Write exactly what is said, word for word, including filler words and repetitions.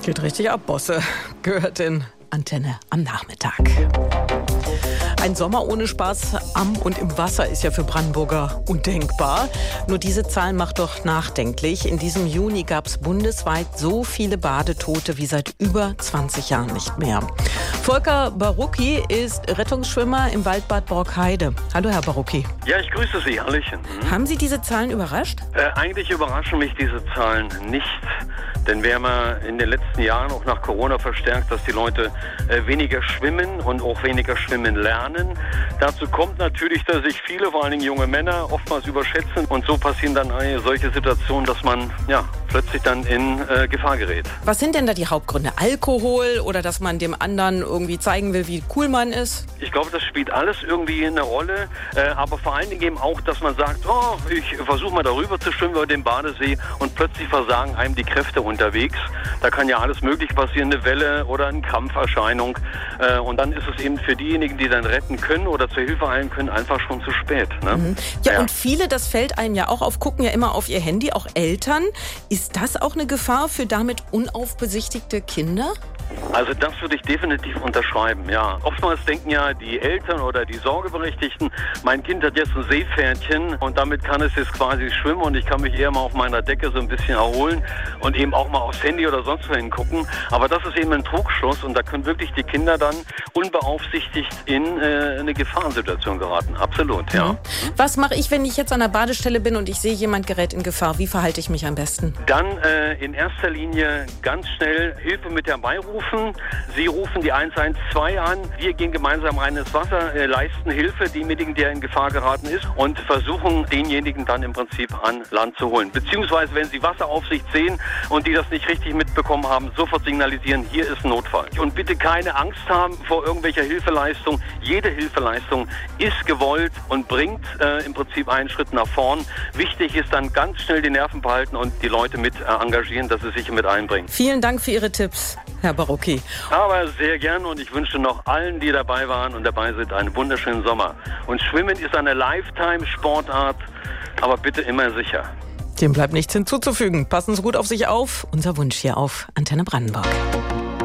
Geht richtig ab, Bosse. Gehört in Antenne am Nachmittag. Ein Sommer ohne Spaß am und im Wasser ist ja für Brandenburger undenkbar. Nur diese Zahl macht doch nachdenklich. In diesem Juni gab es bundesweit so viele Badetote wie seit über zwanzig Jahren nicht mehr. Volker Barucki ist Rettungsschwimmer im Waldbad Borkheide. Hallo, Herr Barucki. Ja, ich grüße Sie. Hallöchen. Mhm. Haben Sie diese Zahlen überrascht? Äh, eigentlich überraschen mich diese Zahlen nicht. Denn wir haben ja in den letzten Jahren auch nach Corona verstärkt, dass die Leute äh, weniger schwimmen und auch weniger schwimmen lernen. Dazu kommt natürlich, dass sich viele, vor allen Dingen junge Männer, oftmals überschätzen. Und so passieren dann äh, solche Situationen, dass man ja plötzlich dann in äh, Gefahr gerät. Was sind denn da die Hauptgründe? Alkohol oder dass man dem anderen irgendwie zeigen will, wie cool man ist? Ich glaube, das spielt alles irgendwie eine Rolle. Äh, aber vor allen Dingen eben auch, dass man sagt, oh, ich versuche mal darüber zu schwimmen über den Badesee und plötzlich versagen einem die Kräfte unterwegs. Da kann ja alles möglich passieren, eine Welle oder eine Krampferscheinung. Äh, und dann ist es eben für diejenigen, die dann retten können oder zur Hilfe eilen können, einfach schon zu spät. Ne? Mhm. Ja, ja, und viele, das fällt einem ja auch auf, gucken ja immer auf ihr Handy, auch Eltern. Ist das auch eine Gefahr für damit unaufbesichtigte Kinder? Also das würde ich definitiv unterschreiben, ja. Oftmals denken ja die Eltern oder die Sorgeberechtigten, mein Kind hat jetzt ein Seepferdchen und damit kann es jetzt quasi schwimmen und ich kann mich eher mal auf meiner Decke so ein bisschen erholen und eben auch mal aufs Handy oder sonst wohin gucken. Aber das ist eben ein Trugschluss und da können wirklich die Kinder dann unbeaufsichtigt in äh, eine Gefahrensituation geraten. Absolut, ja. Mhm. Was mache ich, wenn ich jetzt an der Badestelle bin und ich sehe, jemand gerät in Gefahr? Wie verhalte ich mich am besten? Dann äh, in erster Linie ganz schnell Hilfe mit herbeirufen. Sie rufen die eins eins zwei an. Wir gehen gemeinsam rein ins Wasser, äh, leisten Hilfe demjenigen, der in Gefahr geraten ist und versuchen, denjenigen dann im Prinzip an Land zu holen. Beziehungsweise, wenn Sie Wasseraufsicht sehen und die das nicht richtig mitbekommen haben, sofort signalisieren, hier ist ein Notfall. Und bitte keine Angst haben vor irgendwelcher Hilfeleistung. Jede Hilfeleistung ist gewollt und bringt äh, im Prinzip einen Schritt nach vorn. Wichtig ist dann ganz schnell die Nerven behalten und die Leute mit äh, engagieren, dass sie sich mit einbringen. Vielen Dank für Ihre Tipps, Herr Barucki. Aber sehr gern und ich wünsche noch allen, die dabei waren und dabei sind, einen wunderschönen Sommer. Und Schwimmen ist eine Lifetime-Sportart, aber bitte immer sicher. Dem bleibt nichts hinzuzufügen. Passen Sie gut auf sich auf. Unser Wunsch hier auf Antenne Brandenburg.